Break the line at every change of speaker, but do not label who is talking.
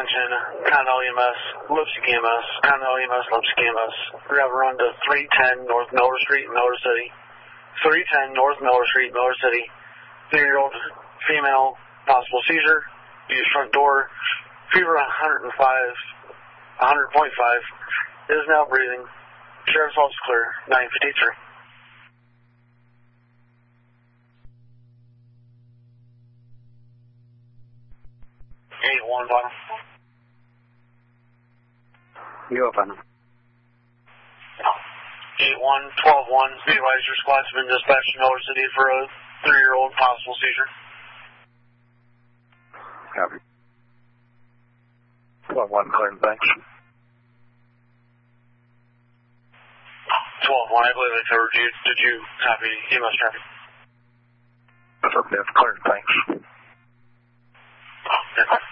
attention, Continental EMS, Lipstick EMS, Continental EMS, Lipstick EMS. We have a run to 310 North Miller Street, Miller City. 310 North Miller Street, Miller City. 3-year-old female, possible seizure. Use front door. Fever 105, 100.5. Is now breathing. Sheriff's Pulse clear. 953. 8-1 bottom.
You open.
8-1, 12-1. Be advised your squad's been dispatched to Miller City for a 3-year-old possible seizure.
Copy. 12-1, clear, thanks.
12-1, I believe I covered you. Did you copy EMS traffic?
Affirmative, clear, thanks.
Okay.